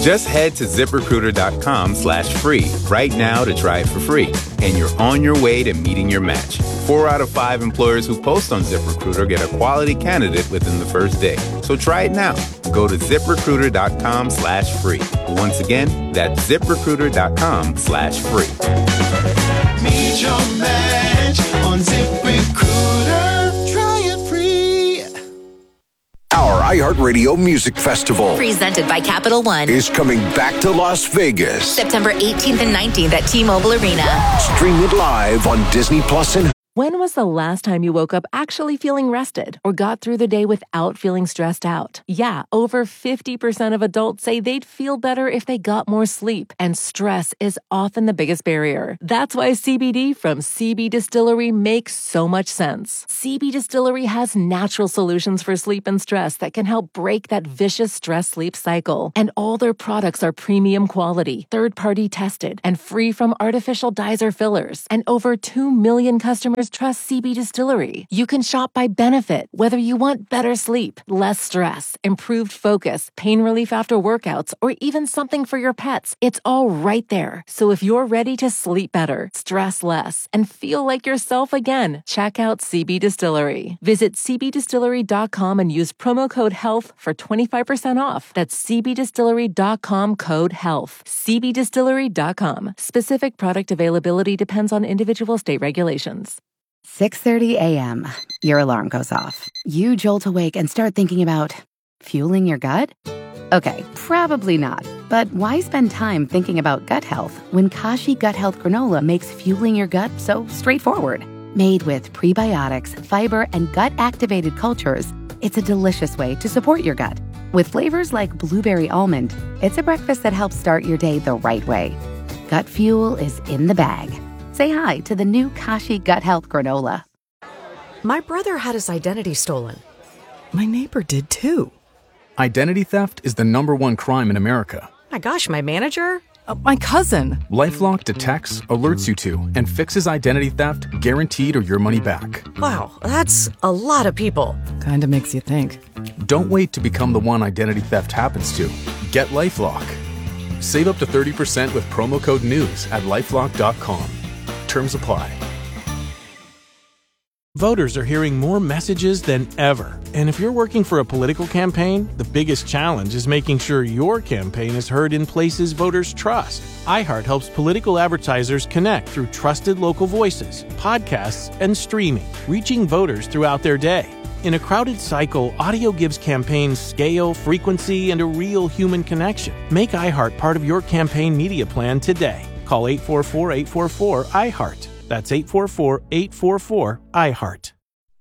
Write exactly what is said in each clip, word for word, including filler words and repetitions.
Just head to ZipRecruiter.com slash free right now to try it for free. And you're on your way to meeting your match. Four out of five employers who post on ZipRecruiter get a quality candidate within the first day. So try it now. Go to ZipRecruiter.com slash free. Once again, that's ZipRecruiter.com slash free. Meet your match on ZipRecruiter. Try it free. Our iHeartRadio Music Festival, presented by Capital One, is coming back to Las Vegas. September eighteenth and nineteenth at T-Mobile Arena. Stream it live on Disney Plus and When was the last time you woke up actually feeling rested or got through the day without feeling stressed out? Yeah, over fifty percent of adults say they'd feel better if they got more sleep, and stress is often the biggest barrier. That's why C B D from C B Distillery makes so much sense. C B Distillery has natural solutions for sleep and stress that can help break that vicious stress-sleep cycle. And all their products are premium quality, third-party tested, and free from artificial dyes or fillers. And over two million customers trust C B Distillery. You can shop by benefit, whether you want better sleep, less stress, improved focus, pain relief after workouts, or even something for your pets. It's all right there. So if you're ready to sleep better, stress less, and feel like yourself again, check out C B Distillery. Visit C B distillery dot com and use promo code HEALTH for twenty-five percent off. That's C B distillery dot com code HEALTH. C B distillery dot com. Specific product availability depends on individual state regulations. six thirty a.m. Your alarm goes off. You jolt awake and start thinking about fueling your gut? Okay, probably not. But why spend time thinking about gut health when Kashi Gut Health Granola makes fueling your gut so straightforward? Made with prebiotics, fiber, and gut-activated cultures, it's a delicious way to support your gut. With flavors like blueberry almond, it's a breakfast that helps start your day the right way. Gut fuel is in the bag. Say hi to the new Kashi Gut Health Granola. My brother had his identity stolen. My neighbor did too. Identity theft is the number one crime in America. My gosh, my manager? Uh, my cousin. LifeLock detects, alerts you to, and fixes identity theft guaranteed or your money back. Wow, that's a lot of people. Kinda makes you think. Don't wait to become the one identity theft happens to. Get LifeLock. Save up to thirty percent with promo code NEWS at lifelock dot com. Terms apply. Voters are hearing more messages than ever. And if you're working for a political campaign, the biggest challenge is making sure your campaign is heard in places voters trust. iHeart helps political advertisers connect through trusted local voices, podcasts, and streaming, reaching voters throughout their day. In a crowded cycle, audio gives campaigns scale, frequency, and a real human connection. Make iHeart part of your campaign media plan today. Call eight four four, eight four four, I heart. That's eight four four, eight four four, I heart.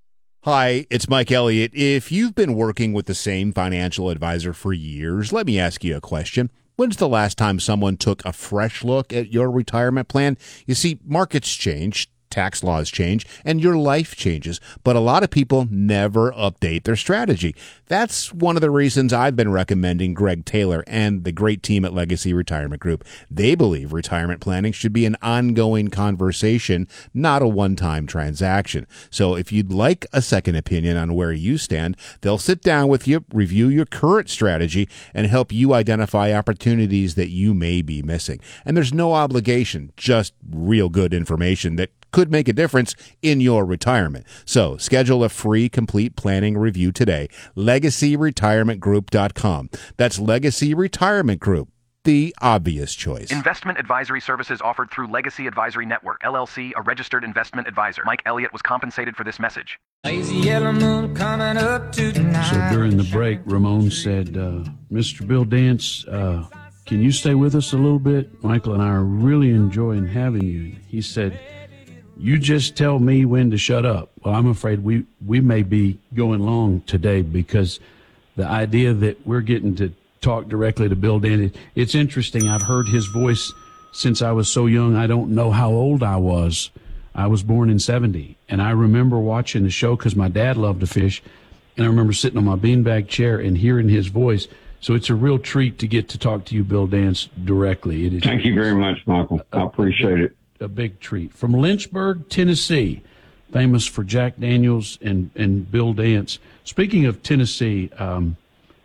Hi, it's Mike Elliott. If you've been working with the same financial advisor for years, let me ask you a question. When's the last time someone took a fresh look at your retirement plan? You see, markets change, tax laws change, and your life changes, but a lot of people never update their strategy. That's one of the reasons I've been recommending Greg Taylor and the great team at Legacy Retirement Group. They believe retirement planning should be an ongoing conversation, not a one-time transaction. So if you'd like a second opinion on where you stand, they'll sit down with you, review your current strategy, and help you identify opportunities that you may be missing. And there's no obligation, just real good information that could make a difference in your retirement. So schedule a free complete planning review today. legacy retirement group dot com. That's Legacy Retirement Group, the obvious choice. Investment advisory services offered through Legacy Advisory Network, L L C, a registered investment advisor. Mike Elliott was compensated for this message. Lazy yellow moon coming up to tonight. So during the break, Ramon said, uh, Mister Bill Dance, uh, can you stay with us a little bit? Michael and I are really enjoying having you. He said, you just tell me when to shut up. Well, I'm afraid we, we may be going long today because the idea that we're getting to talk directly to Bill Dance, it's interesting. I've heard his voice since I was so young. I don't know how old I was. I was born in seventy, and I remember watching the show because my dad loved to fish, and I remember sitting on my beanbag chair and hearing his voice. So it's a real treat to get to talk to you, Bill Dance, directly. It is Thank you very much, Michael. I appreciate it. A big treat. From Lynchburg, Tennessee, famous for Jack Daniels and, and Bill Dance. Speaking of Tennessee, um,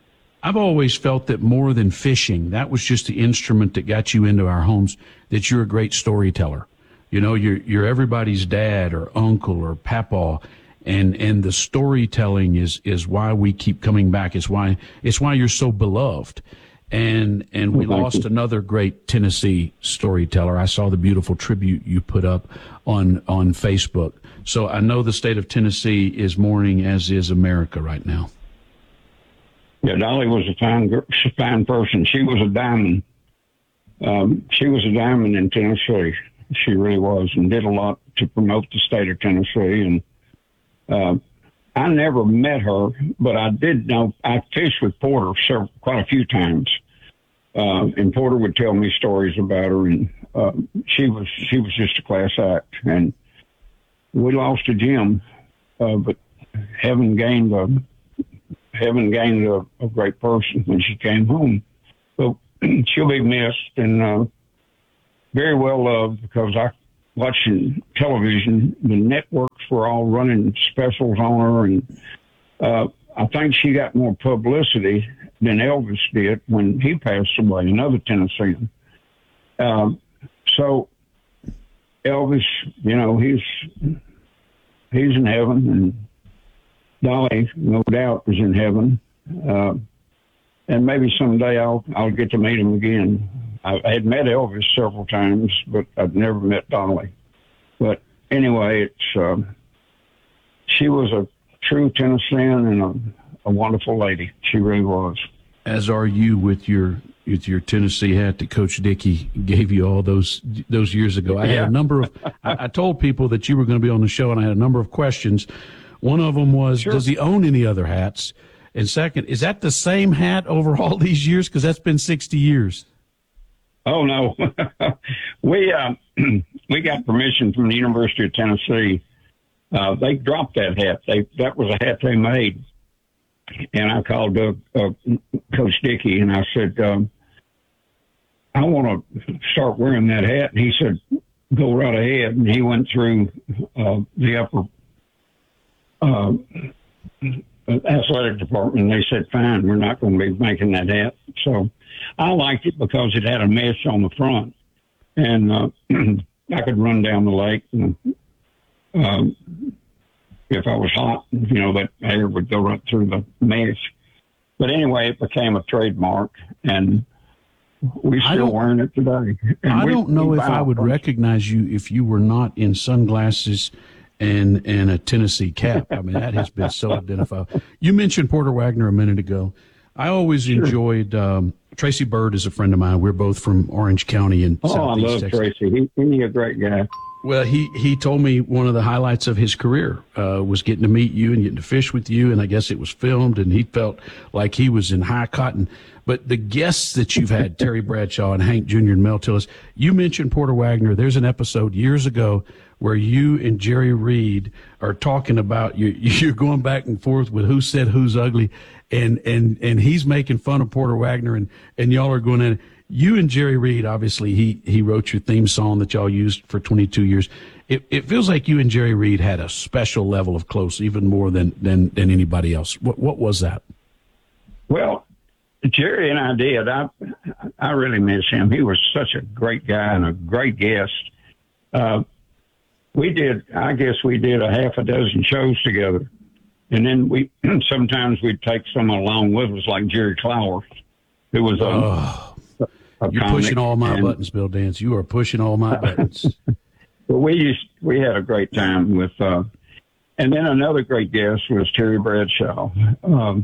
I've always felt that more than fishing, that was just the instrument that got you into our homes, that you're a great storyteller. You know, you're, you're everybody's dad or uncle or papa. And, and the storytelling is, is why we keep coming back. It's why, it's why you're so beloved. And, and we Well, thank lost you. another great Tennessee storyteller. I saw the beautiful tribute you put up on, on Facebook. So I know the state of Tennessee is mourning, as is America right now. Yeah, Dolly was a fine, gir- fine person. She was a diamond. Um, she was a diamond in Tennessee. She really was, and did a lot to promote the state of Tennessee. And uh, I never met her, but I did know. I fished with Porter several, quite a few times, uh, and Porter would tell me stories about her. And uh, she was she was just a class act. And we lost to Jim, uh, but heaven gained a. Heaven gained a, a great person when she came home. So she'll be missed and uh, very well loved, because I watching television, the networks were all running specials on her, and uh, I think she got more publicity than Elvis did when he passed away, another Tennessean. Um, so Elvis, you know, he's he's in heaven, and Dolly, no doubt, is in heaven, uh, and maybe someday I'll I'll get to meet him again. I, I had met Elvis several times, but I've never met Dolly. But anyway, it's uh, she was a true Tennessean and a, a wonderful lady. She really was. As are you with your with your Tennessee hat that Coach Dickey gave you all those those years ago. I had Yeah. a number of. I, I told people that you were going to be on the show, and I had a number of questions. One of them was, Sure. does he own any other hats? And second, is that the same hat over all these years? Because that's been sixty years. Oh no, we uh, we got permission from the University of Tennessee. Uh, they dropped that hat. They that was a hat they made, and I called uh, uh, Coach Dickey and I said, um, I want to start wearing that hat. And he said, go right ahead. And he went through uh, the upper uh, athletic department. And they said, fine, we're not going to be making that hat. So I liked it because it had a mesh on the front, and uh, I could run down the lake. And um, if I was hot, you know, that air would go right through the mesh. But anyway, it became a trademark, and we're I still don't- wearing it today. And I we- don't know we if I buy would from- recognize you if you were not in sunglasses and and a Tennessee cap. I mean, that has been so identifiable. You mentioned Porter Wagner a minute ago. I always Sure. enjoyed um, Tracy Bird is a friend of mine. We're both from Orange County in Oh, I Southeast love Texas. Tracy. He, he's a great guy. Well, he, he told me one of the highlights of his career uh, was getting to meet you and getting to fish with you, and I guess it was filmed, and he felt like he was in high cotton. But the guests that you've had, Terry Bradshaw and Hank Junior and Mel Tillis, you mentioned Porter Wagner. There's an episode years ago where you and Jerry Reed are talking about, you, you're going back and forth with who said who's ugly, and, and, and he's making fun of Porter Wagner, and, and y'all are going at it. You and Jerry Reed, obviously, he, he wrote your theme song that y'all used for twenty-two years. It, it feels like you and Jerry Reed had a special level of close, even more than, than, than anybody else. What, what was that? Well, Jerry and I did. I I really miss him. He was such a great guy and a great guest. Uh, we did, I guess we did a half a dozen shows together. And then we, sometimes we'd take someone along with us, like Jerry Clower, who was a, Oh, a you're comic. pushing all my And- buttons, Bill Dance. You are pushing all my buttons. But we used, we had a great time with, uh, and then another great guest was Terry Bradshaw. Um,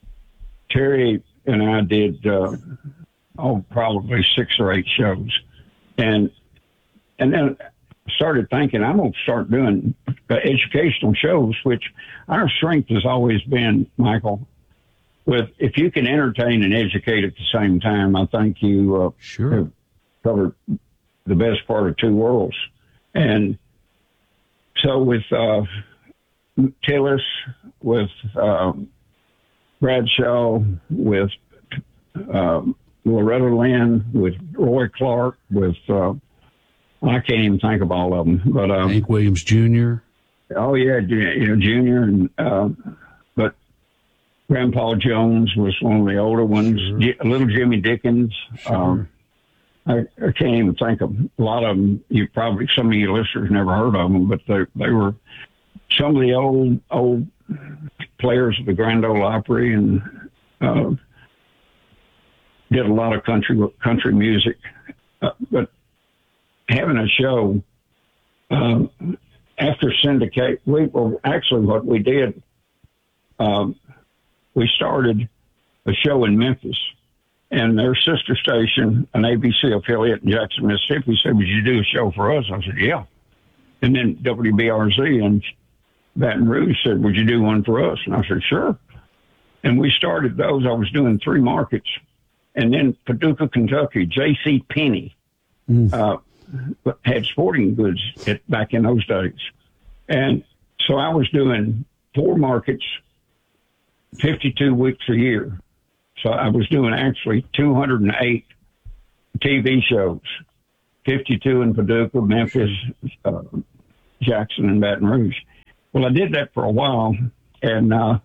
Terry and I did, uh, oh, probably six or eight shows. And, and then started thinking, I'm going to start doing uh, educational shows, which our strength has always been, Michael, with if you can entertain and educate at the same time, I think you uh, sure have covered the best part of two worlds. And so with uh, Tillis, with uh, Bradshaw, with uh, Loretta Lynn, with Roy Clark, with uh, I can't even think of all of them. But um, Hank Williams Junior Oh yeah, you know, Junior, and uh, but Grandpa Jones was one of the older ones. Sure. J- Little Jimmy Dickens. Sure. Um, I, I can't even think of a lot of them. You probably, some of you listeners never heard of them, but they they were some of the old old players of the Grand Ole Opry, and uh, did a lot of country country music. Uh, but having a show uh, after syndicate, we well actually what we did, um, we started a show in Memphis. And their sister station, an A B C affiliate in Jackson, Mississippi, said, would you do a show for us? I said, yeah. And then W B R Z in Baton Rouge said, would you do one for us? And I said, sure. And we started those. I was doing three markets. And then Paducah, Kentucky, J C. Penney mm. uh, had sporting goods at, back in those days. And so I was doing four markets, fifty-two weeks a year. So I was doing actually two hundred eight T V shows, fifty-two in Paducah, Memphis, uh, Jackson, and Baton Rouge. Well, I did that for a while, and uh,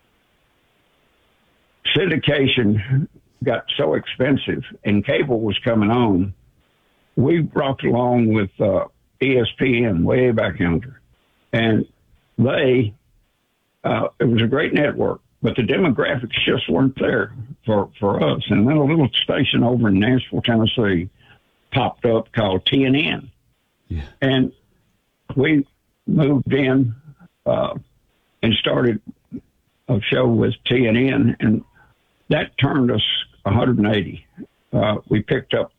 syndication got so expensive, and cable was coming on. We rocked along with uh, E S P N way back yonder, and they, uh, it was a great network. But the demographics just weren't there for, for us. And then a little station over in Nashville, Tennessee, popped up called T N N. Yeah. And we moved in uh, and started a show with T N N, and that turned us one hundred eighty. Uh, we picked up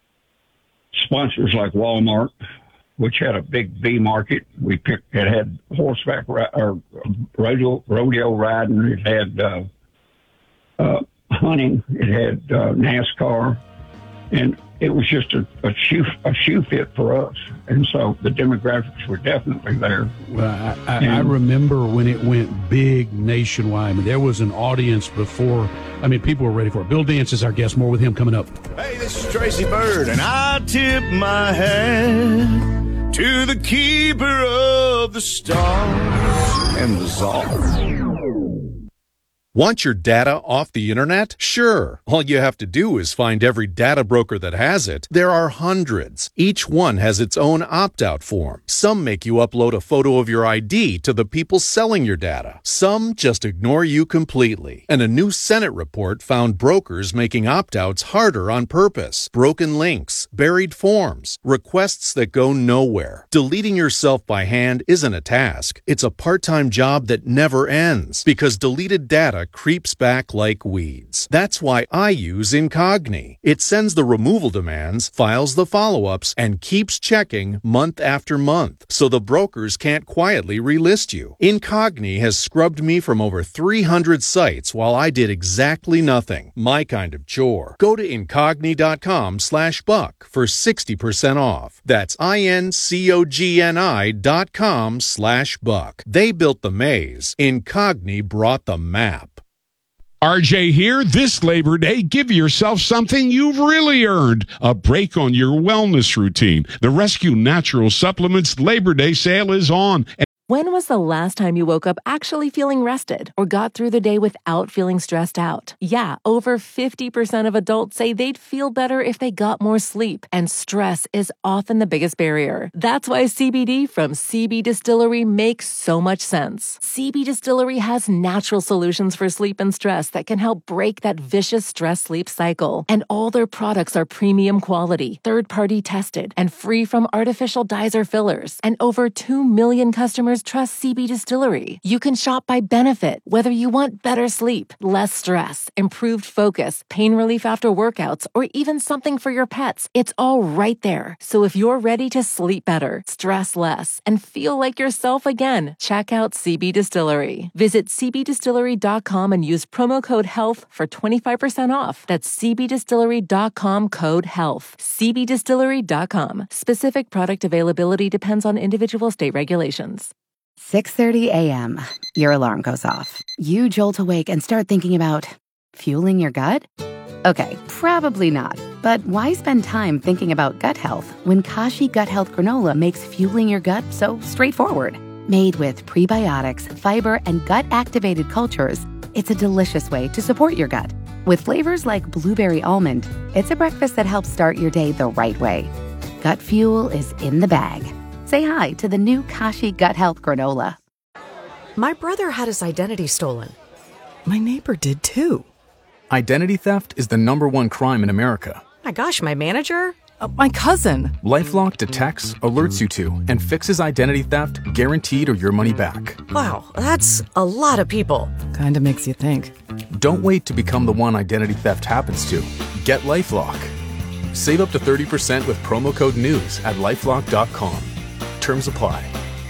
sponsors like Walmart, which had a big bee market. We picked, it had horseback ri- or rodeo, rodeo riding. It had uh, uh, hunting. It had uh, NASCAR, and it was just a, a shoe a shoe fit for us. And so the demographics were definitely there. Well, I, I, I remember when it went big nationwide. I mean, there was an audience before. I mean, people were ready for it. Bill Dance is our guest. More with him coming up. Hey, this is Tracy Bird, and I tip my hat to the keeper of the stars and the czar. Want your data off the internet? Sure. All you have to do is find every data broker that has it. There are hundreds. Each one has its own opt-out form. Some make you upload a photo of your I D to the people selling your data. Some just ignore you completely. And a new Senate report found brokers making opt-outs harder on purpose. Broken links, buried forms, requests that go nowhere. Deleting yourself by hand isn't a task. It's a part-time job that never ends because deleted data creeps back like weeds. That's why I use Incogni. It sends the removal demands, files the follow-ups, and keeps checking month after month, so the brokers can't quietly relist you. Incogni has scrubbed me from over three hundred sites while I did exactly nothing. My kind of chore. Go to Incogni.com slash buck for sixty percent off. That's I-N-C-O-G-N-I dot com slash buck. They built the maze. Incogni brought the map. R J here. This Labor Day, give yourself something you've really earned. A break on your wellness routine. The Rescue Natural Supplements Labor Day sale is on. When was the last time you woke up actually feeling rested or got through the day without feeling stressed out? Yeah, over fifty percent of adults say they'd feel better if they got more sleep, and stress is often the biggest barrier. That's why C B D from C B Distillery makes so much sense. C B Distillery has natural solutions for sleep and stress that can help break that vicious stress-sleep cycle. And all their products are premium quality, third-party tested, and free from artificial dyes or fillers. And over two million customers trust C B Distillery. You can shop by benefit, whether you want better sleep, less stress, improved focus, pain relief after workouts, or even something for your pets. It's all right there. So if you're ready to sleep better, stress less, and feel like yourself again, check out C B Distillery. Visit C B distillery dot com and use promo code HEALTH for twenty-five percent off. That's C B distillery dot com code HEALTH. C B distillery dot com. Specific product availability depends on individual state regulations. six thirty a.m. Your alarm goes off. You jolt awake and start thinking about fueling your gut? Okay, probably not. But why spend time thinking about gut health when Kashi Gut Health Granola makes fueling your gut so straightforward? Made with prebiotics, fiber, and gut-activated cultures, It's a delicious way to support your gut. With flavors like blueberry almond, it's a breakfast that helps start your day the right way. Gut Fuel is in the bag. Say hi to the new Kashi Gut Health Granola. My brother had his identity stolen. My neighbor did too. Identity theft is the number one crime in America. My gosh, my manager? Uh, my cousin. LifeLock detects, alerts you to, and fixes identity theft guaranteed or your money back. Wow, that's a lot of people. Kinda makes you think. Don't wait to become the one identity theft happens to. Get LifeLock. Save up to thirty percent with promo code NEWS at lifelock dot com. Terms apply.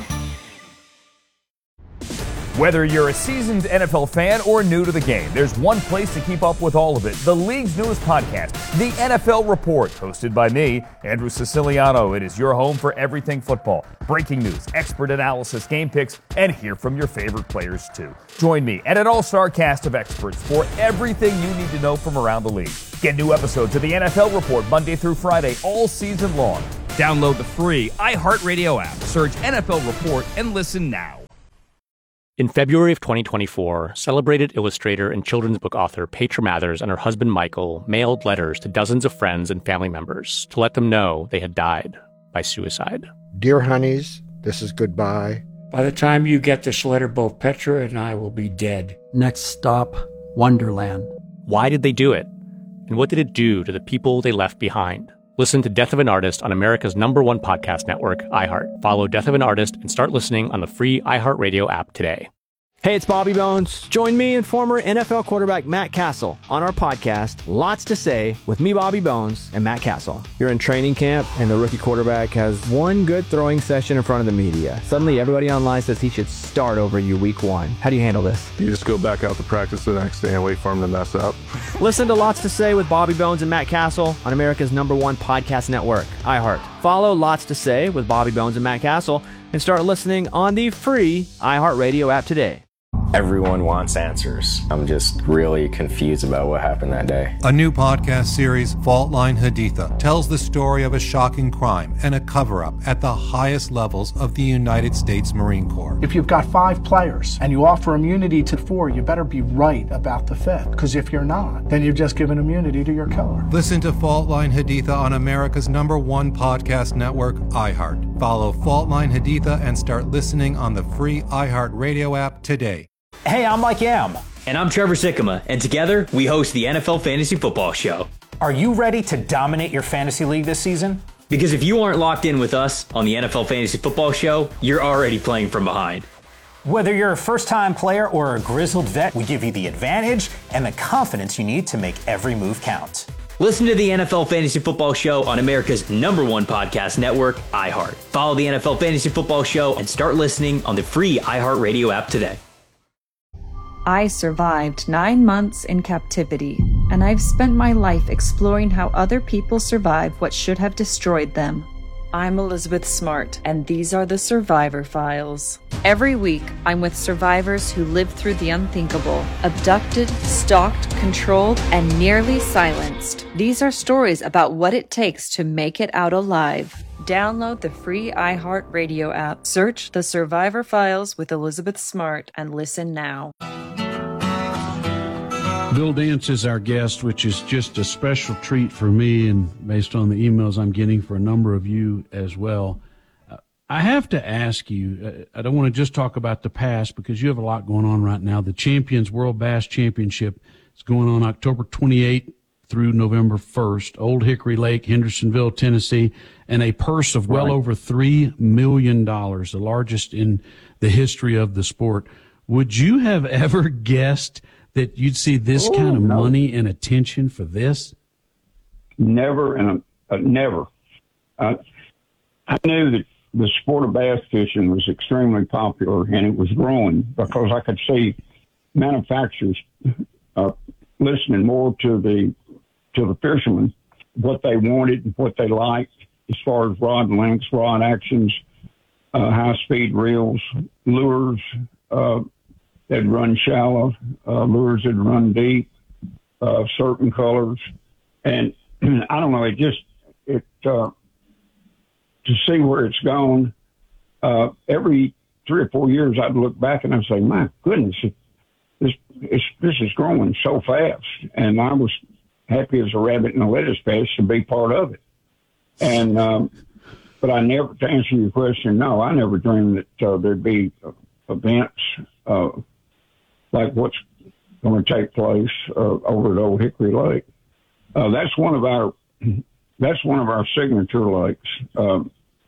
Whether you're a seasoned N F L fan or new to the game, there's one place to keep up with all of it. The league's newest podcast, The N F L Report, hosted by me, Andrew Siciliano. It is your home for everything football. Breaking news, expert analysis, game picks, and hear from your favorite players too. Join me and an all-star cast of experts for everything you need to know from around the league. Get new episodes of The N F L Report Monday through Friday all season long. Download the free iHeartRadio app, search N F L Report, and listen now. In February of twenty twenty-four, celebrated illustrator and children's book author Petra Mathers and her husband Michael mailed letters to dozens of friends and family members to let them know they had died by suicide. Dear honeys, this is goodbye. By the time you get this letter, both Petra and I will be dead. Next stop, Wonderland. Why did they do it? And what did it do to the people they left behind? Listen to Death of an Artist on America's number one podcast network, iHeart. Follow Death of an Artist and start listening on the free iHeartRadio app today. Hey, it's Bobby Bones. Join me and former N F L quarterback Matt Castle on our podcast, Lots to Say, with me, Bobby Bones, and Matt Castle. You're in training camp, and the rookie quarterback has one good throwing session in front of the media. Suddenly, everybody online says he should start over you week one. How do you handle this? You just go back out to practice the next day and wait for him to mess up. Listen to Lots to Say with Bobby Bones and Matt Castle on America's number one podcast network, iHeart. Follow Lots to Say with Bobby Bones and Matt Castle and start listening on the free iHeartRadio app today. Everyone wants answers. I'm just really confused about what happened that day. A new podcast series, Fault Line Haditha, tells the story of a shocking crime and a cover-up at the highest levels of the United States Marine Corps. If you've got five players and you offer immunity to four, you better be right about the fifth. Because if you're not, then you've just given immunity to your killer. Listen to Fault Line Haditha on America's number one podcast network, iHeart. Follow Fault Line Haditha and start listening on the free iHeartRadio app today. Hey, I'm Mike Yam. And I'm Trevor Sikkema, and together we host the N F L Fantasy Football Show. Are you ready to dominate your fantasy league this season? Because if you aren't locked in with us on the N F L Fantasy Football Show, you're already playing from behind. Whether you're a first-time player or a grizzled vet, we give you the advantage and the confidence you need to make every move count. Listen to the N F L Fantasy Football Show on America's number one podcast network, iHeart. Follow the N F L Fantasy Football Show and start listening on the free iHeartRadio app today. I survived nine months in captivity, and I've spent my life exploring how other people survive what should have destroyed them. I'm Elizabeth Smart, and these are the Survivor Files. Every week, I'm with survivors who lived through the unthinkable, abducted, stalked, controlled, and nearly silenced. These are stories about what it takes to make it out alive. Download the free iHeartRadio app, search The Survivor Files with Elizabeth Smart, and listen now. Bill Dance is our guest, which is just a special treat for me and based on the emails I'm getting for a number of you as well. Uh, I have to ask you, uh, I don't want to just talk about the past because you have a lot going on right now. The Champions World Bass Championship is going on October twenty-eighth through November first, Old Hickory Lake, Hendersonville, Tennessee, and a purse of well right. over three million dollars, the largest in the history of the sport. Would you have ever guessed that you'd see this oh, kind of no. money and attention for this? Never, and uh, never. Uh, I knew that the sport of bass fishing was extremely popular, and it was growing because I could see manufacturers uh, listening more to the to the fishermen, what they wanted and what they liked as far as rod lengths, rod actions, uh, high-speed reels, lures, uh, that run shallow, uh, lures that run deep, uh, certain colors. And I don't know, it just, it, uh, to see where it's gone, uh, every three or four years I'd look back and I'd say, my goodness, this, this, this is growing so fast. And I was happy as a rabbit in a lettuce patch to be part of it. And, um, but I never, to answer your question, no, I never dreamed that uh, there'd be uh, events uh, like what's going to take place uh, over at Old Hickory Lake. Uh, that's one of our, that's one of our signature lakes. Um,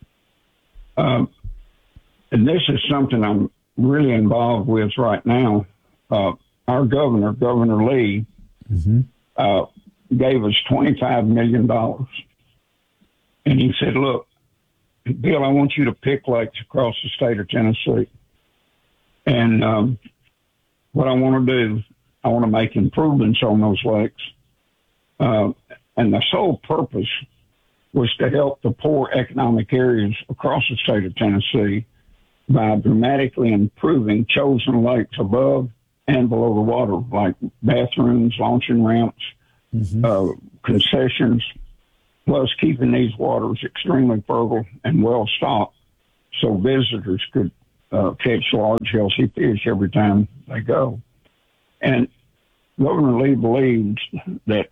um, and this is something I'm really involved with right now. Uh, our governor, Governor Lee, mm-hmm. uh, gave us twenty-five million dollars. And he said, look, Bill, I want you to pick lakes across the state of Tennessee. And um, what I want to do, I want to make improvements on those lakes. Uh, and the sole purpose was to help the poor economic areas across the state of Tennessee by dramatically improving chosen lakes above and below the water, like bathrooms, launching ramps, mm-hmm. uh, concessions, plus keeping these waters extremely fertile and well stocked so visitors could uh, catch large, healthy fish every time they go. And Governor Lee believes that,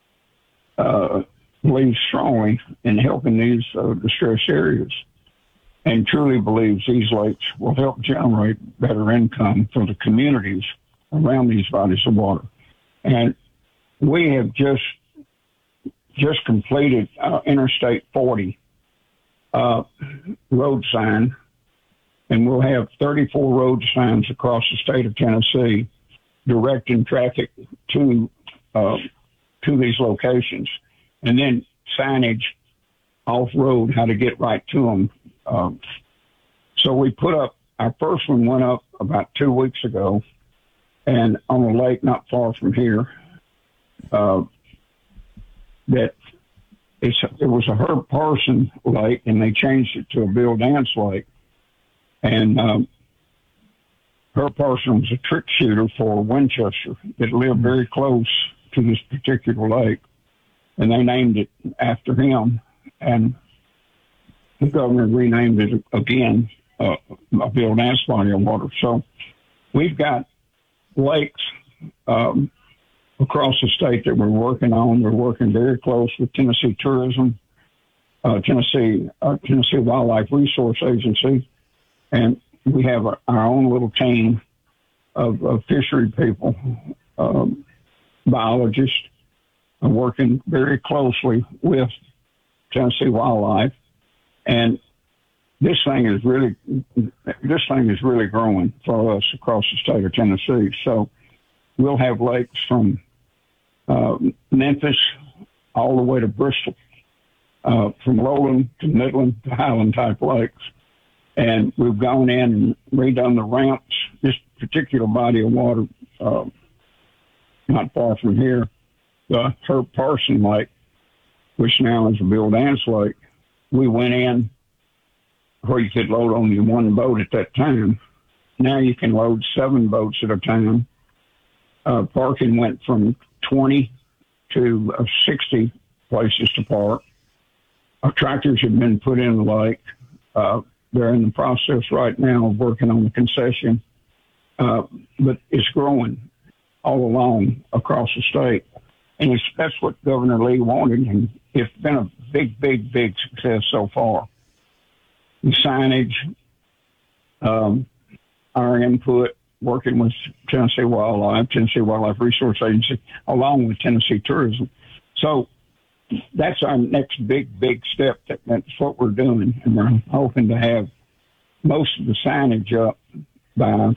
uh, believes strongly in helping these uh, distressed areas and truly believes these lakes will help generate better income for the communities around these bodies of water. And we have just just completed uh, Interstate forty uh, road sign, and we'll have thirty-four road signs across the state of Tennessee directing traffic to uh, to these locations, and then signage off-road how to get right to them. Um, so we put up, our first one went up about two weeks ago, and on a lake not far from here, uh, that it's, it was a Herb Parson lake, and they changed it to a Bill Dance lake. And um, Herb Parson was a trick shooter for Winchester that lived very close to this particular lake, and they named it after him. And the governor renamed it again, uh, a Bill Dance body of water. So we've got lakes um, across the state that we're working on. We're working very close with Tennessee Tourism, uh, Tennessee uh, Tennessee Wildlife Resource Agency, and we have a, our own little team of, of fishery people, um, biologists, uh, working very closely with Tennessee Wildlife. And this thing is really, this thing is really growing for us across the state of Tennessee. So we'll have lakes from uh, Memphis all the way to Bristol, uh, from lowland to midland to highland type lakes. And we've gone in and redone the ramps. This particular body of water, uh, not far from here, the Herb Parson Lake, which now is a Bill Dance Lake, we went in where you could load only one boat at that time. Now you can load seven boats at a time. Uh, parking went from twenty to uh, sixty places to park. Our tractors have been put in the lake. Uh, they're in the process right now of working on the concession. Uh, but it's growing all along across the state. And it's, that's what Governor Lee wanted, and it's been a big, big, big success so far. The signage, um, our input, working with Tennessee Wildlife, Tennessee Wildlife Resource Agency, along with Tennessee Tourism. So that's our next big, big step. That, that's what we're doing, and we're hoping to have most of the signage up by,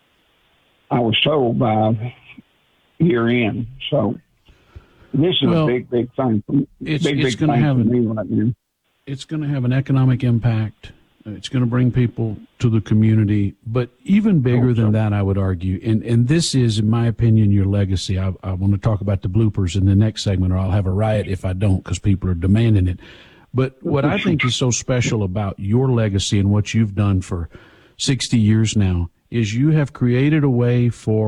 I was told, by year end. So this is well, a big, big thing. It's, big, it's big going to have an, me right now. It's going to have an economic impact. It's going to bring people to the community. But even bigger oh, than that, I would argue, and, and this is, in my opinion, your legacy. I, I want to talk about the bloopers in the next segment, or I'll have a riot if I don't, because people are demanding it. But what I think is so special about your legacy and what you've done for sixty years now is you have created a way for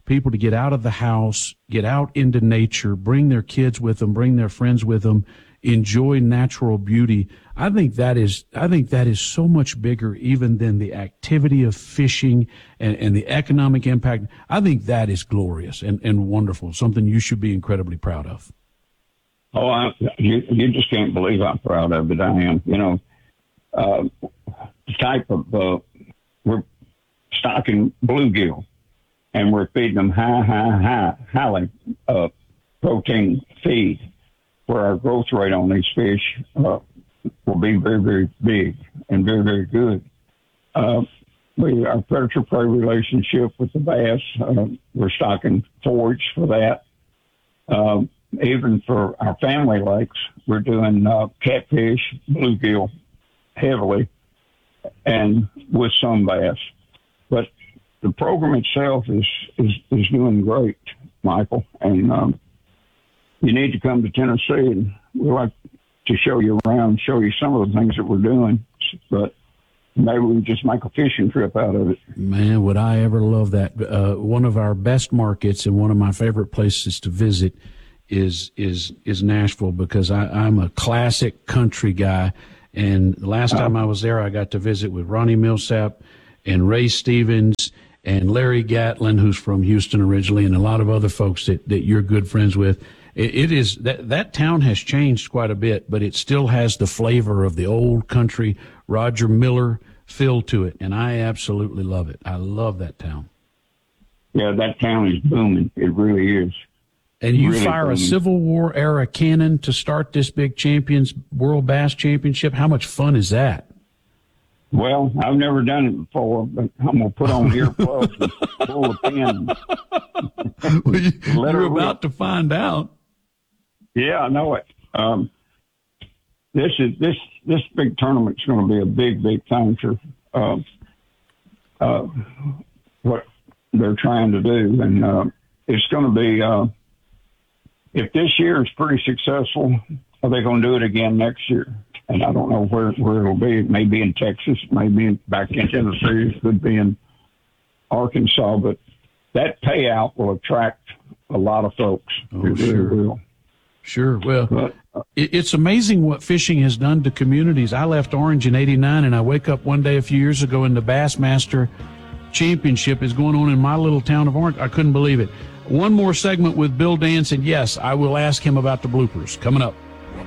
people to get out of the house, get out into nature, bring their kids with them, bring their friends with them, enjoy natural beauty. I think that is, I think that is so much bigger even than the activity of fishing and, and the economic impact. I think that is glorious and, and wonderful, something you should be incredibly proud of. Oh, I, you, you just can't believe how proud of it I am. You know, uh, the type of, uh, we're stocking bluegill and we're feeding them high, high, high, highly uh, protein feed where our growth rate on these fish uh, will be very, very big and very, very good. Uh, we, our predator-prey relationship with the bass, uh, we're stocking forage for that. Um, even for our family lakes, we're doing uh, catfish, bluegill heavily, and with some bass. But the program itself is, is, is doing great, Michael. And um, you need to come to Tennessee, and we like to show you around, show you some of the things that we're doing. But maybe we can just make a fishing trip out of it. Man, would I ever love that. Uh, one of our best markets and one of my favorite places to visit is is is Nashville, because I, I'm a classic country guy. And the last time I was there, I got to visit with Ronnie Millsap and Ray Stevens and Larry Gatlin, who's from Houston originally, and a lot of other folks that, that you're good friends with. It, it is that that town has changed quite a bit, but it still has the flavor of the old country Roger Miller feel to it, and I absolutely love it. I love that town. Yeah, that town is booming. It really is. And you really fire booming. a Civil War era cannon to start this big champions World Bass Championship. How much fun is that? Well, I've never done it before, but I'm going to put on earplugs and pull a pin. Well, you, you're about to find out. Yeah, I know it. Um, this is this this big tournament's going to be a big, big thing for uh, uh, what they're trying to do, and uh, it's going to be. Uh, if this year is pretty successful, are they going to do it again next year? And I don't know where, where it'll be. It may be in Texas, it may be in, back in Tennessee, it could be in Arkansas, but that payout will attract a lot of folks. Oh, it sure. really will. Sure. Well, But, uh, it, it's amazing what fishing has done to communities. I left Orange in eighty-nine, and I wake up one day a few years ago and the Bassmaster Championship is going on in my little town of Orange. I couldn't believe it. One more segment with Bill Dance, and yes, I will ask him about the bloopers coming up.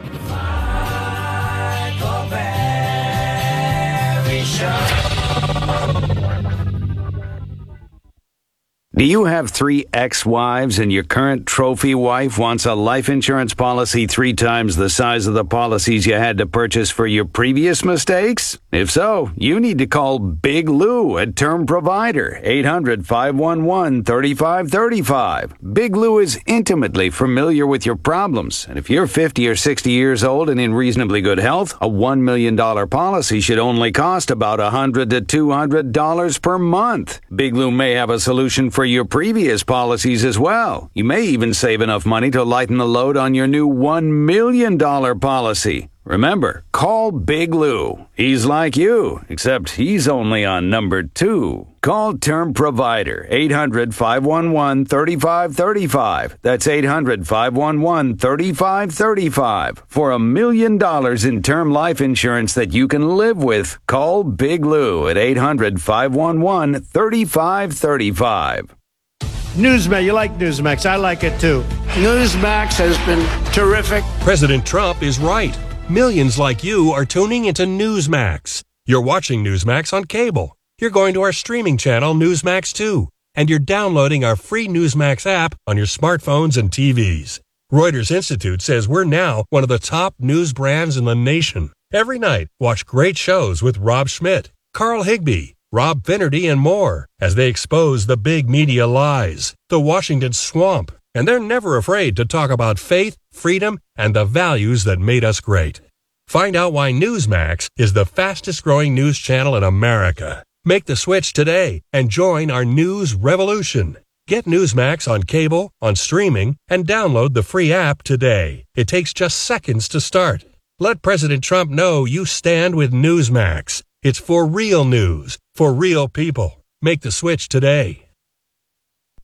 Do you have three ex-wives and your current trophy wife wants a life insurance policy three times the size of the policies you had to purchase for your previous mistakes? If so, you need to call Big Lou at Term Provider, eight hundred, five one one, three five three five. Big Lou is intimately familiar with your problems, and if you're fifty or sixty years old and in reasonably good health, a one million dollars policy should only cost about one hundred to two hundred dollars per month. Big Lou may have a solution for your previous policies as well. You may even save enough money to lighten the load on your new one million dollars policy. Remember, call Big Lou. He's like you, except he's only on number two. Call Term Provider, eight hundred, five one one, three five three five. That's eight hundred, five one one, three five three five. For a million dollars in term life insurance that you can live with, call Big Lou at eight hundred, five one one, three five three five. Newsmax, you like Newsmax. I like it too. Newsmax has been terrific. President Trump is right. Millions like you are tuning into Newsmax. You're watching Newsmax on cable. You're going to our streaming channel, Newsmax two. And you're downloading our free Newsmax app on your smartphones and T Vs. Reuters Institute says we're now one of the top news brands in the nation. Every night, watch great shows with Rob Schmidt, Carl Higbee, Rob Finnerty, and more as they expose the big media lies, the Washington swamp. And they're never afraid to talk about faith, freedom, and the values that made us great. Find out why Newsmax is the fastest growing news channel in America. Make the switch today and join our news revolution. Get Newsmax on cable, on streaming, and download the free app today. It takes just seconds to start. Let President Trump know you stand with Newsmax. It's for real news, for real people. Make the switch today.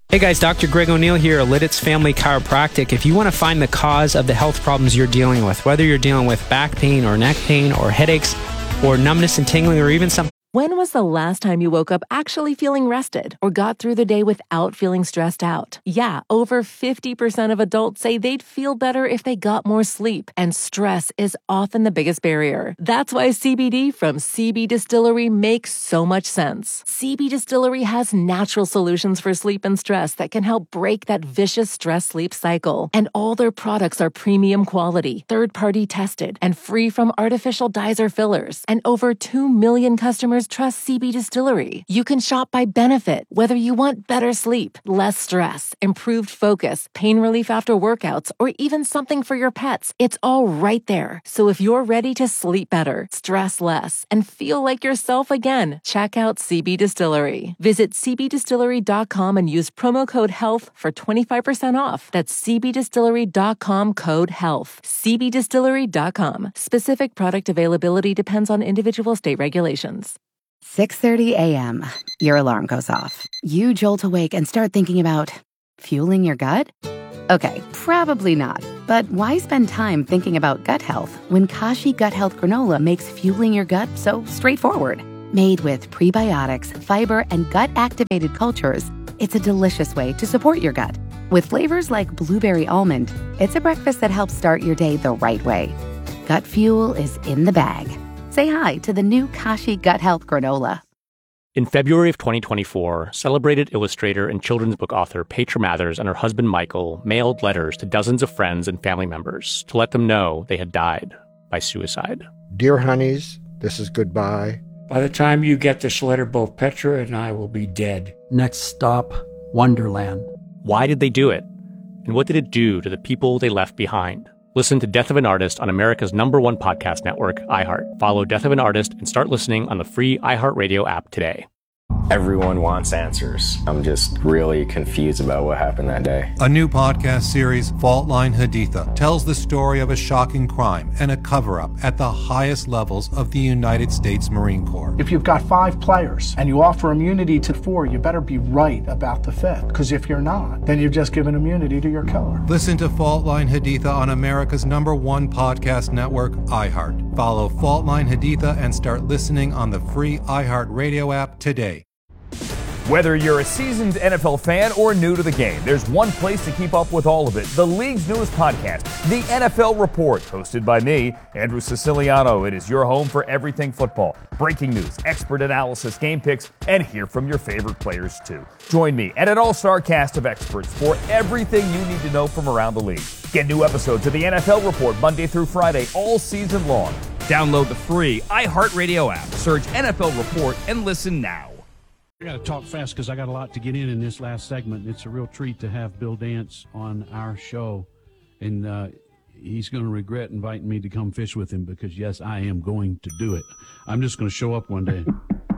Hey guys, Doctor Greg O'Neill here, Lidditz Family Chiropractic. If you want to find the cause of the health problems you're dealing with, whether you're dealing with back pain or neck pain or headaches or numbness and tingling or even something. When was the last time you woke up actually feeling rested or got through the day without feeling stressed out? Yeah, over fifty percent of adults say they'd feel better if they got more sleep, and stress is often the biggest barrier. That's why C B D from C B Distillery makes so much sense. C B Distillery has natural solutions for sleep and stress that can help break that vicious stress-sleep cycle. And all their products are premium quality, third-party tested, and free from artificial dyes or fillers. And over two million customers trust C B Distillery. You can shop by benefit, whether you want better sleep, less stress, improved focus, pain relief after workouts, or even something for your pets. It's all right there. So if you're ready to sleep better, stress less, and feel like yourself again, check out C B Distillery. Visit c b distillery dot com and use promo code HEALTH for twenty-five percent off. That's c b distillery dot com code HEALTH. c b distillery dot com. Specific product availability depends on individual state regulations. six thirty a.m. Your alarm goes off. You jolt awake and start thinking about fueling your gut? Okay, probably not. But why spend time thinking about gut health when Kashi Gut Health Granola makes fueling your gut so straightforward? Made with prebiotics, fiber, and gut-activated cultures, it's a delicious way to support your gut. With flavors like blueberry almond, it's a breakfast that helps start your day the right way. Gut fuel is in the bag. Say hi to the new Kashi Gut Health Granola. In February of twenty twenty-four, celebrated illustrator and children's book author Petra Mathers and her husband Michael mailed letters to dozens of friends and family members to let them know they had died by suicide. Dear honeys, this is goodbye. By the time you get this letter, both Petra and I will be dead. Next stop, Wonderland. Why did they do it? And what did it do to the people they left behind? Listen to Death of an Artist on America's number one podcast network, iHeart. Follow Death of an Artist and start listening on the free iHeartRadio app today. Everyone wants answers. I'm just really confused about what happened that day. A new podcast series, Fault Line Haditha, tells the story of a shocking crime and a cover-up at the highest levels of the United States Marine Corps. If you've got five players and you offer immunity to four, you better be right about the fifth. Because if you're not, then you've just given immunity to your killer. Listen to Fault Line Haditha on America's number one podcast network, iHeart. Follow Fault Line Haditha and start listening on the free iHeart Radio app today. Whether you're a seasoned N F L fan or new to the game, there's one place to keep up with all of it. The league's newest podcast, The N F L Report, hosted by me, Andrew Siciliano. It is your home for everything football. Breaking news, expert analysis, game picks, and hear from your favorite players too. Join me and an all-star cast of experts for everything you need to know from around the league. Get new episodes of The N F L Report Monday through Friday all season long. Download the free iHeartRadio app. Search N F L Report and listen now. I got to talk fast because I got a lot to get in in this last segment. It's a real treat to have Bill Dance on our show, and uh, he's going to regret inviting me to come fish with him because, yes, I am going to do it. I'm just going to show up one day.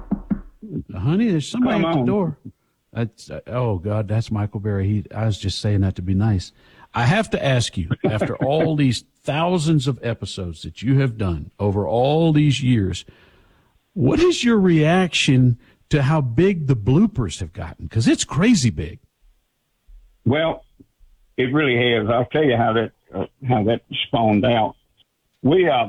uh, honey, there's somebody Come at the on. door. That's, uh, oh, God, that's Michael Berry. He, I was just saying that to be nice. I have to ask you, after all these thousands of episodes that you have done over all these years, what is your reaction to how big the bloopers have gotten? Because it's crazy big. Well, it really has. I'll tell you how that uh, how that spawned out. We, uh,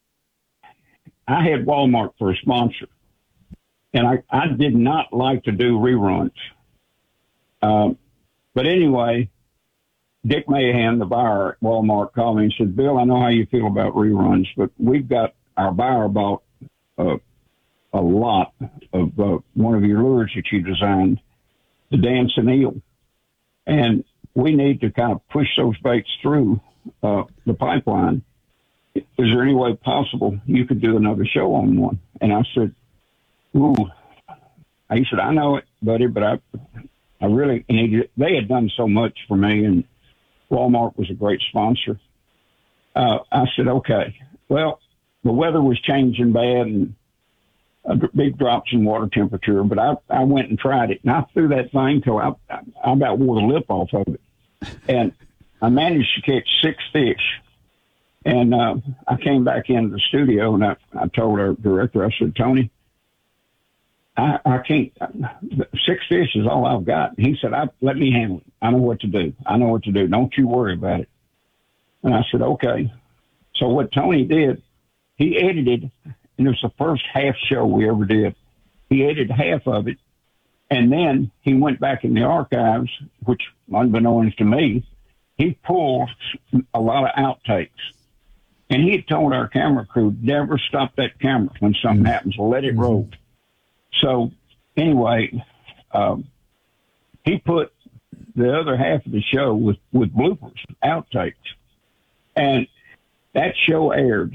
I had Walmart for a sponsor, and I, I did not like to do reruns. Um, but anyway, Dick Mahan, the buyer at Walmart, called me and said, "Bill, I know how you feel about reruns, but we've got our buyer bought uh, a lot of uh, one of your lures that you designed, the dancing eel. And we need to kind of push those baits through uh, the pipeline. Is there any way possible you could do another show on one?" And I said, ooh. He said, "I know it, buddy, but I I really needed it." They had done so much for me, and Walmart was a great sponsor. Uh, I said, okay. Well, the weather was changing bad, and a big drops in water temperature, but I, I went and tried it, and I threw that thing till I, I about wore the lip off of it. And I managed to catch six fish. And uh, I came back into the studio, and I, I told our director, I said, "Tony, I, I can't, six fish is all I've got. He said, I, let me handle it. I know what to do. I know what to do. Don't you worry about it. And I said, okay. So what Tony did, he edited, and it was the first half show we ever did. He edited half of it, and then he went back in the archives, which, unbeknownst to me, he pulled a lot of outtakes. And he had told our camera crew, never stop that camera when something happens. Let it roll. So anyway, um, he put the other half of the show with, with bloopers, outtakes. And that show aired.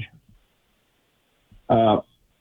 Uh,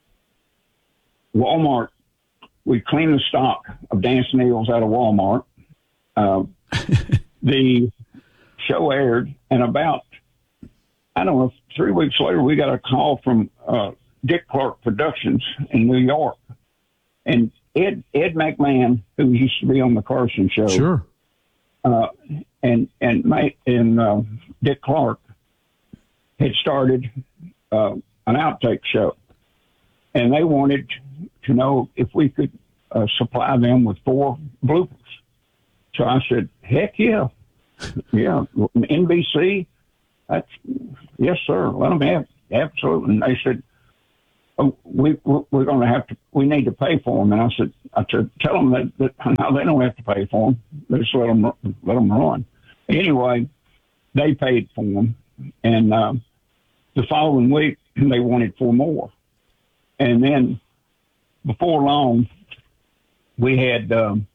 Walmart, we cleaned the stock of dancing eels out of Walmart. Uh, the show aired, and about, I don't know, three weeks later, we got a call from uh, Dick Clark Productions in New York. And Ed Ed McMahon, who used to be on the Carson Show, sure, uh, and and my, and uh, Dick Clark had started uh, an outtake show, and they wanted to know if we could uh, supply them with four bloopers. So I said, "Heck yeah, yeah, N B C, that's yes sir, let them have absolutely." And they said, Oh, we, we're going to have to, we need to pay for them. And I said, I said, tell them that, that no, they don't have to pay for them. They just let them, let them run. Anyway, they paid for them. And uh, the following week, they wanted four more. And then before long, we had, um,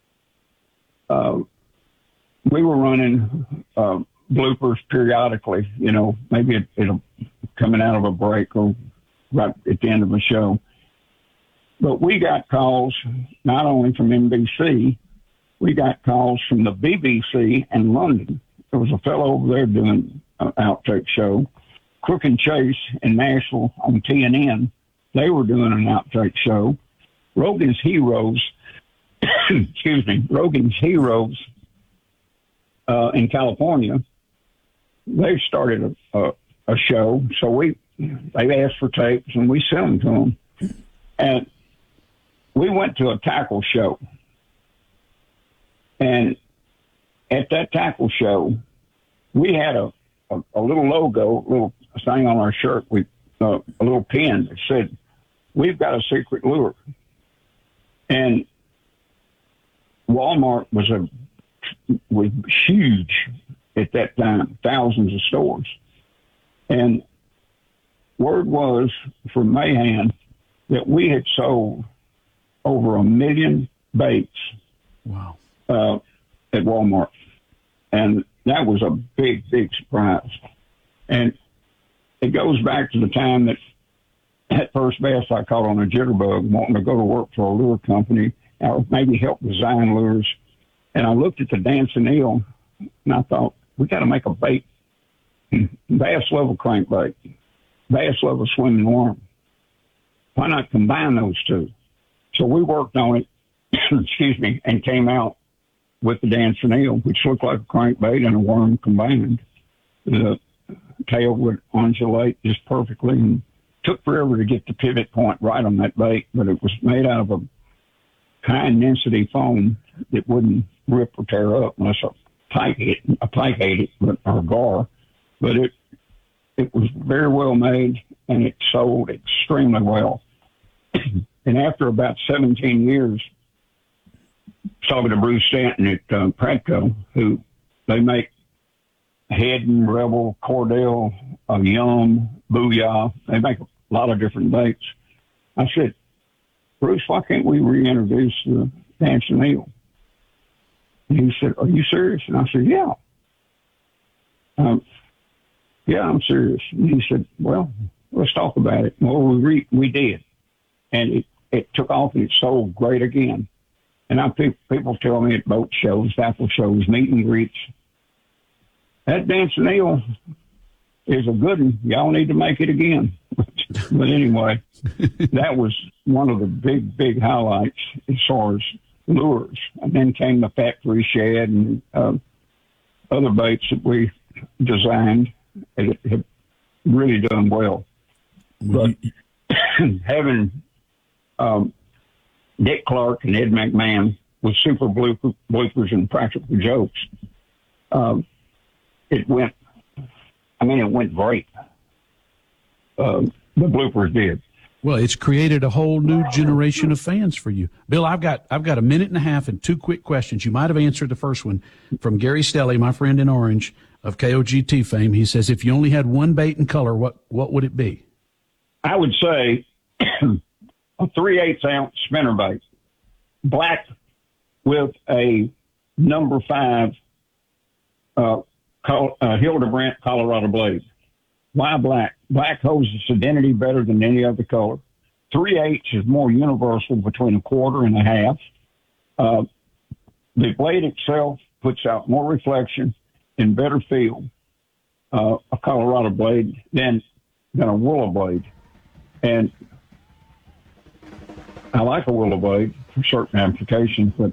uh, we were running uh, bloopers periodically, you know, maybe it, it'll coming out of a break or right at the end of the show. But we got calls not only from N B C, we got calls from the B B C in London. There was a fellow over there doing an outtake show. Crook and Chase in Nashville on T N N, they were doing an outtake show. Rogan's Heroes, excuse me, Rogan's Heroes uh, in California, they started a, a, a show. So we, they asked for tapes, and we sent them to them. And we went to a tackle show. And at that tackle show, we had a, a, a little logo, a little thing on our shirt, we, uh, a little pin that said, "We've got a secret lure." And Walmart was a was huge at that time, thousands of stores. And word was from Mahan that we had sold over a million baits. Wow. Uh, at Walmart. And that was a big, big surprise. And it goes back to the time that at first bass I caught on a jitterbug, wanting to go to work for a lure company or maybe help design lures. And I looked at the dancing eel and I thought, we got to make a bait. Bass love a crankbait. Bass love a swimming worm. Why not combine those two? So we worked on it, excuse me, and came out with the dancing eel, which looked like a crankbait and a worm combined. The tail would undulate just perfectly, and took forever to get the pivot point right on that bait, but it was made out of a high-intensity foam that wouldn't rip or tear up unless a pike hit, a pike ate it, but, or a gar. But it it was very well made, and it sold extremely well. And after about seventeen years, talking to Bruce Stanton at uh, Pratco, who they make Head and Rebel, Cordell, uh, Yum, Booyah. They make a lot of different baits. I said, Bruce, why can't we reintroduce the dancing eel? And he said, are you serious? And I said, yeah. Um, yeah, I'm serious. And he said, well, let's talk about it. Well, we re- we did. And it, it took off and it sold great again. And I pe- people tell me at boat shows, tackle shows, meet and greets, that dancing eel is a good one. Y'all need to make it again. But anyway, that was one of the big, big highlights as far as lures. And then came the Factory Shad and uh, other baits that we designed and have really done well. But having um, Dick Clark and Ed McMahon with super blooper, bloopers and practical jokes. Um, it went, I mean, it went great. Um, the bloopers did. Well, it's created a whole new generation of fans for you. Bill, I've got I've got a minute and a half and two quick questions. You might have answered the first one from Gary Stelly, my friend in Orange of K O G T fame. He says, if you only had one bait and color, what, what would it be? I would say a three-eighths ounce spinnerbait, black with a number five uh, Col- uh, Hildebrandt Colorado blade. Why black? Black holds its identity better than any other color. Three-eighths is more universal between a quarter and a half. Uh, the blade itself puts out more reflection and better feel, uh, a Colorado blade than, than a willow blade. And I like a willow blade for certain applications, but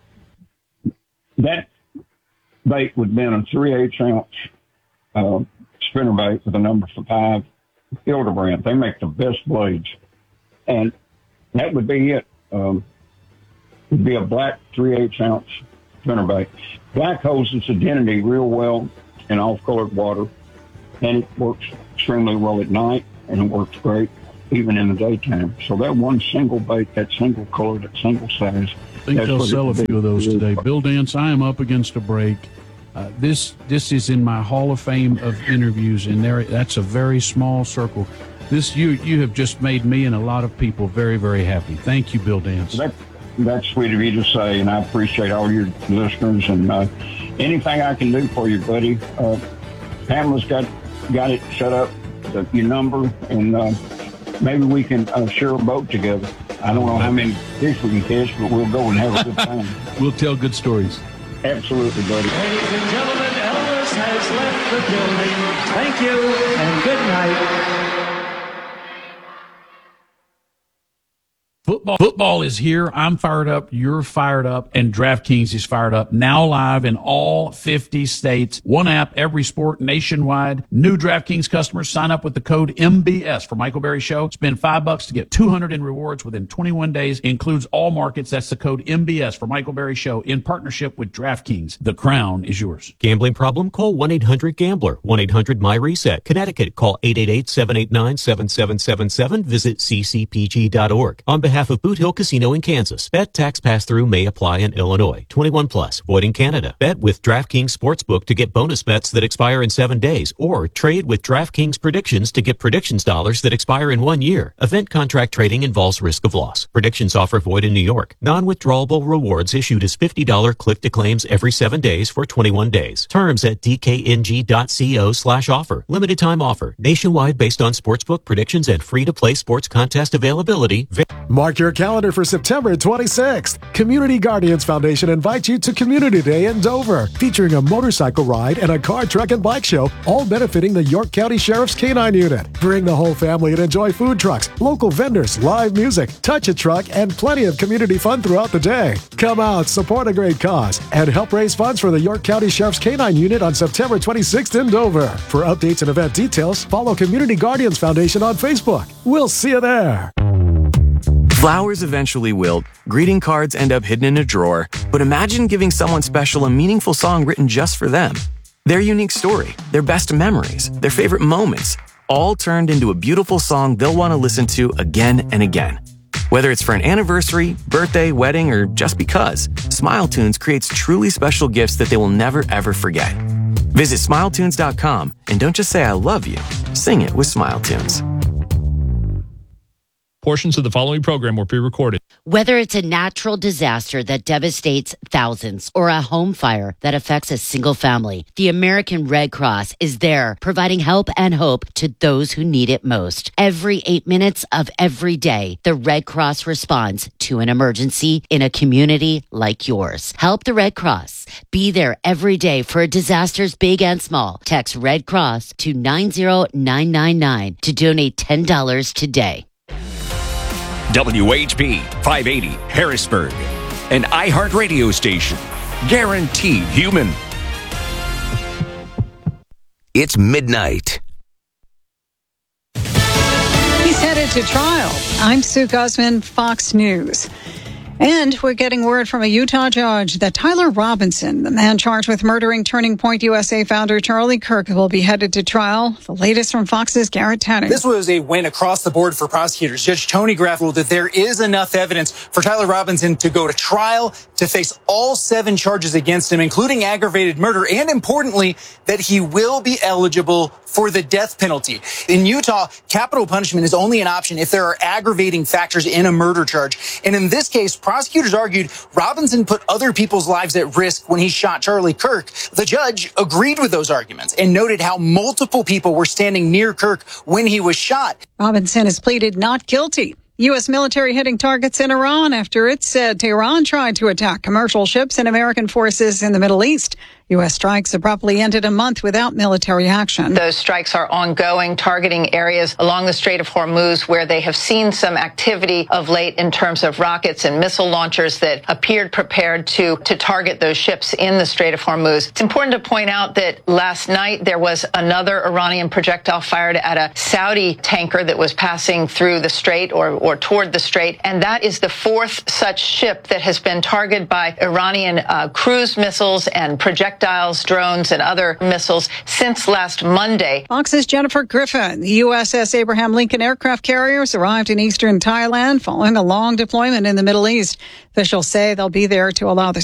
that bait would have been a three-eighths ounce uh, spinnerbait with a number five Hildebrandt. They make the best blades. And that would be it. Um, it would be a black three-eighths ounce spinnerbait. Black holds its identity real well in off-colored water, and it works extremely well at night, and it works great even in the daytime. So that one single bait, that single color, that single size. I think they'll sell a few of those today. Bill Dance, I am up against a break. Uh, this this is in my Hall of Fame of interviews, and there that's a very small circle. This you you have just made me and a lot of people very, very happy. Thank you, Bill Dance. That, that's sweet of you to say, and I appreciate all your listeners. And uh, anything I can do for you, buddy. Uh, Pamela's got got it set up, the, your number, and uh, maybe we can uh, share a boat together. I don't know how many fish we can catch, but we'll go and have a good time. We'll tell good stories. Absolutely, buddy. Ladies and gentlemen, Elvis has left the building. Thank you and good night. Football, football is here. I'm fired up. You're fired up. And DraftKings is fired up. Now live in all fifty states. One app, every sport nationwide. New DraftKings customers sign up with the code M B S for Michael Berry Show. Spend five bucks to get two hundred in rewards within twenty-one days. Includes all markets. That's the code M B S for Michael Berry Show in partnership with DraftKings. The crown is yours. Gambling problem? Call one eight hundred gambler. one eight hundred my reset. Connecticut, call eight eight eight, seven eight nine, seven seven seven seven. Visit c c p g dot org. On behalf of Boot Hill Casino in Kansas. Bet tax pass-through may apply in Illinois. twenty-one plus. Void in Canada. Bet with DraftKings Sportsbook to get bonus bets that expire in seven days. Or trade with DraftKings Predictions to get predictions dollars that expire in one year. Event contract trading involves risk of loss. Predictions offer void in New York. Non-withdrawable rewards issued as fifty dollars click-to-claims every seven days for twenty-one days. Terms at d k n g dot co slash offer. Limited time offer. Nationwide based on sportsbook predictions and free-to-play sports contest availability. Mark your calendar for September twenty-sixth. Community Guardians Foundation invites you to Community Day in Dover, featuring a motorcycle ride and a car, truck, and bike show, all benefiting the York County Sheriff's Canine Unit. Bring the whole family and enjoy food trucks, local vendors, live music, touch a truck, and plenty of community fun throughout the day. Come out, support a great cause, and help raise funds for the York County Sheriff's Canine Unit on September twenty-sixth in Dover. For updates and event details, follow Community Guardians Foundation on Facebook. We'll see you there. Flowers eventually wilt, greeting cards end up hidden in a drawer, but imagine giving someone special a meaningful song written just for them. Their unique story, their best memories, their favorite moments, all turned into a beautiful song they'll want to listen to again and again. Whether it's for an anniversary, birthday, wedding, or just because, SmileTunes creates truly special gifts that they will never ever forget. Visit smile tunes dot com and don't just say I love you, sing it with SmileTunes. Portions of the following program were pre-recorded. Whether it's a natural disaster that devastates thousands or a home fire that affects a single family, the American Red Cross is there providing help and hope to those who need it most. Every eight minutes of every day, the Red Cross responds to an emergency in a community like yours. Help the Red Cross. Be there every day for disasters big and small. Text Red Cross to nine zero nine nine nine to donate ten dollars today. W H P five eighty Harrisburg, an iHeart radio station, guaranteed human. It's midnight. He's headed to trial. I'm Sue Guzman, Fox News. And we're getting word from a Utah judge that Tyler Robinson, the man charged with murdering Turning Point U S A founder Charlie Kirk, will be headed to trial. The latest from Fox's Garrett Tanner. This was a win across the board for prosecutors. Judge Tony Graff ruled that there is enough evidence for Tyler Robinson to go to trial, to face all seven charges against him, including aggravated murder, and importantly, that he will be eligible for the death penalty. In Utah, capital punishment is only an option if there are aggravating factors in a murder charge. And in this case, prosecutors argued Robinson put other people's lives at risk when he shot Charlie Kirk. The judge agreed with those arguments and noted how multiple people were standing near Kirk when he was shot. Robinson has pleaded not guilty. U S military hitting targets in Iran after it said Tehran tried to attack commercial ships and American forces in the Middle East. U S strikes abruptly ended a month without military action. Those strikes are ongoing, targeting areas along the Strait of Hormuz where they have seen some activity of late in terms of rockets and missile launchers that appeared prepared to, to target those ships in the Strait of Hormuz. It's important to point out that last night there was another Iranian projectile fired at a Saudi tanker that was passing through the strait or, or toward the strait, and that is the fourth such ship that has been targeted by Iranian uh, cruise missiles and projectiles, drones, and other missiles since last Monday. Fox's Jennifer Griffin. The U S S Abraham Lincoln aircraft carriers arrived in eastern Thailand following a long deployment in the Middle East. Officials say they'll be there to allow the